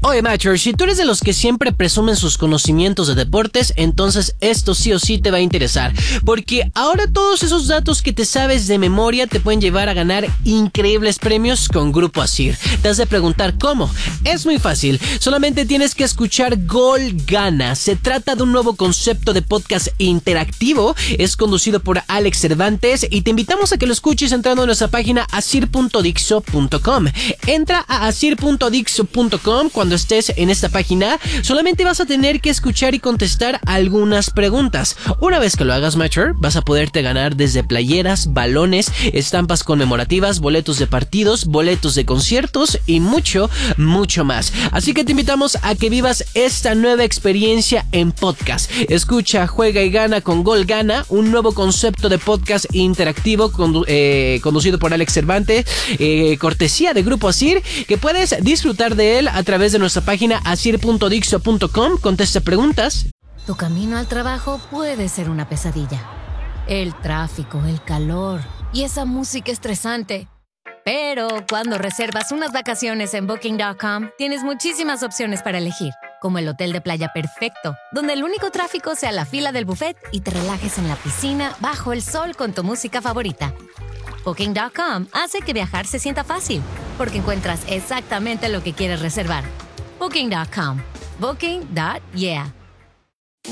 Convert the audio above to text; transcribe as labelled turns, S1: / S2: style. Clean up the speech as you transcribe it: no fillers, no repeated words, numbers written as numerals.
S1: Oye, Matcher, si tú eres de los que siempre presumen sus conocimientos de deportes, entonces esto sí o sí te va a interesar, porque ahora todos esos datos que te sabes de memoria te pueden llevar a ganar increíbles premios con Grupo Asir. Te has de preguntar cómo. Es muy fácil, solamente tienes que escuchar Gol Gana. Se trata de un nuevo concepto de podcast interactivo, es conducido por Alex Cervantes y te invitamos a que lo escuches entrando a nuestra página asir.dixo.com. Entra a asir.dixo.com. Cuando estés en esta página, solamente vas a tener que escuchar y contestar algunas preguntas. Una vez que lo hagas, Matcher, vas a poderte ganar desde playeras, balones, estampas conmemorativas, boletos de partidos, boletos de conciertos y mucho, mucho más. Así que te invitamos a que vivas esta nueva experiencia en podcast. Escucha, juega y gana con Gol Gana, un nuevo concepto de podcast interactivo conducido por Alex Cervantes, cortesía de Grupo Asir, que puedes disfrutar de él a través de nuestra página asir.dixo.com. Contesta preguntas.
S2: Tu camino al trabajo puede ser una pesadilla. El tráfico, el calor y esa música estresante. Pero cuando reservas unas vacaciones en Booking.com, tienes muchísimas opciones para elegir, como el hotel de playa perfecto, donde el único tráfico sea la fila del buffet y te relajes en la piscina bajo el sol con tu música favorita. Booking.com hace que viajar se sienta fácil, porque encuentras exactamente lo que quieres reservar. Booking.com. Booking.yeah.